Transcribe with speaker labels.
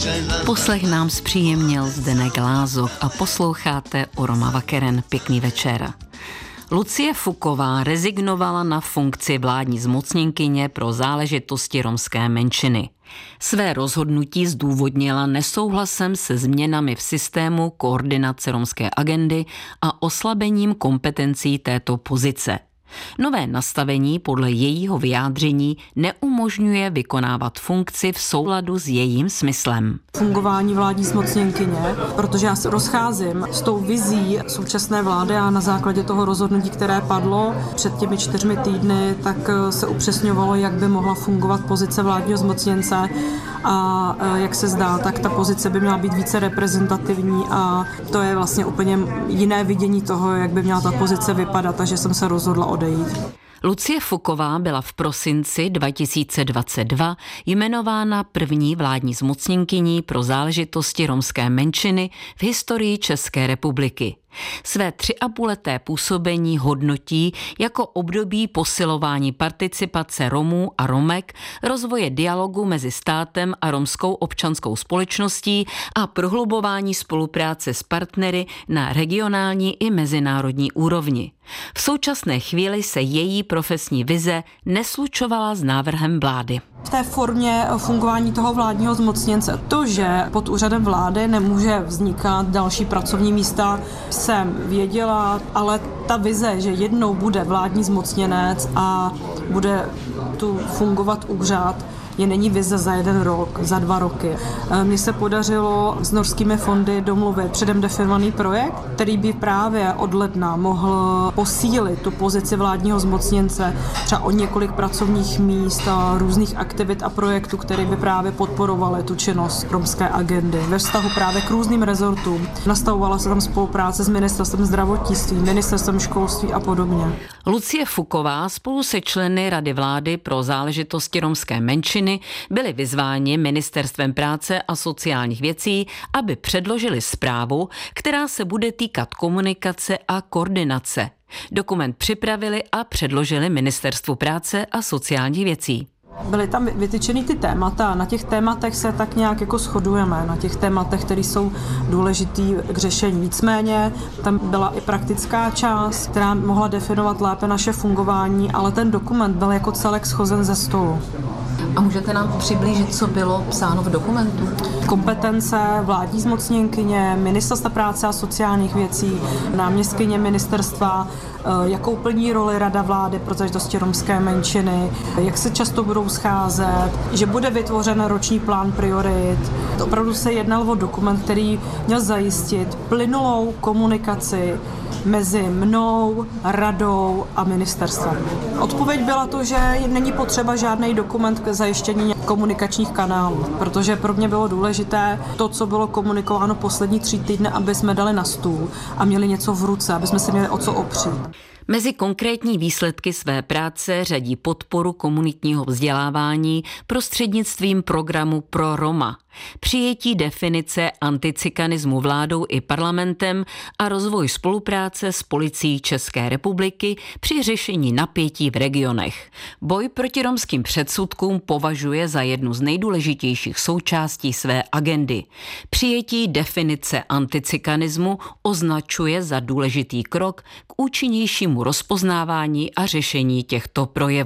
Speaker 1: Poslech nám zpříjemnil Zdeněk Lázok a posloucháte u Roma Vakeren. Pěkný večer. Lucie Fuková rezignovala na funkci vládní zmocněnkyně pro záležitosti romské menšiny. Své rozhodnutí zdůvodnila nesouhlasem se změnami v systému koordinace romské agendy a oslabením kompetencí této pozice. Nové nastavení podle jejího vyjádření neumožňuje vykonávat funkci v souladu s jejím smyslem.
Speaker 2: Fungování vládní zmocněnkyně, protože já se rozcházím s tou vizí současné vlády a na základě toho rozhodnutí, které padlo před těmi 4 týdny, tak se upřesňovalo, jak by mohla fungovat pozice vládního zmocněnce a jak se zdá, tak ta pozice by měla být více reprezentativní a to je vlastně úplně jiné vidění toho, jak by měla ta pozice vypadat, takže jsem se rozhodla odejít.
Speaker 1: Lucie Fuková byla v prosinci 2022 jmenována první vládní zmocněnkyní pro záležitosti romské menšiny v historii České republiky. Své 3,5leté působení hodnotí jako období posilování participace Romů a Romek, rozvoje dialogu mezi státem a romskou občanskou společností a prohlubování spolupráce s partnery na regionální i mezinárodní úrovni. V současné chvíli se její profesní vize neslučovala s návrhem vlády.
Speaker 2: V té formě fungování toho vládního zmocněnce, to, že pod úřadem vlády nemůže vznikat další pracovní místa, jsem věděla, ale ta vize, že jednou bude vládní zmocněnec a bude tu fungovat úřad, není vize za 1 rok, za 2 roky. Mně se podařilo s norskými fondy domluvit předem definovaný projekt, který by právě od ledna mohl posílit tu pozici vládního zmocněnce třeba o několik pracovních míst a různých aktivit a projektů, které by právě podporovaly tu činnost romské agendy ve vztahu právě k různým rezortům. Nastavovala se tam spolupráce s ministerstvem zdravotnictví, ministerstvem školství a podobně.
Speaker 1: Lucie Fuková spolu se členy Rady vlády pro záležitosti romské menšiny byli vyzváni Ministerstvem práce a sociálních věcí, aby předložili zprávu, která se bude týkat komunikace a koordinace. Dokument připravili a předložili Ministerstvu práce a sociálních věcí.
Speaker 2: Byly tam vytyčeny ty témata, na těch tématech se tak nějak jako shodujeme, na těch tématech, které jsou důležitý k řešení. Nicméně tam byla i praktická část, která mohla definovat lépe naše fungování, ale ten dokument byl jako celek shozen ze stolu.
Speaker 1: A můžete nám přiblížit, co bylo psáno v dokumentu?
Speaker 2: Kompetence vládní zmocněnkyně, Ministerstva práce a sociálních věcí, náměstkyně ministerstva, jakou plní roli Rada vlády pro záležitosti romské menšiny, jak se často budou scházet, že bude vytvořen roční plán priorit. Opravdu se jednalo o dokument, který měl zajistit plynulou komunikaci mezi mnou, radou a ministerstvem. Odpověď byla to, že není potřeba žádný dokument k zajištění komunikačních kanálů, protože pro mě bylo důležité to, co bylo komunikováno poslední 3 týdny, aby jsme dali na stůl a měli něco v ruce, aby jsme si měli o co opřít.
Speaker 1: Mezi konkrétní výsledky své práce řadí podporu komunitního vzdělávání prostřednictvím programu Pro Roma, přijetí definice anticikanismu vládou i parlamentem a rozvoj spolupráce s policií České republiky při řešení napětí v regionech. Boj proti romským předsudkům považuje za jednu z nejdůležitějších součástí své agendy. Přijetí definice anticikanismu označuje za důležitý krok k účinnějšímu rozpoznávání a řešení těchto projevů.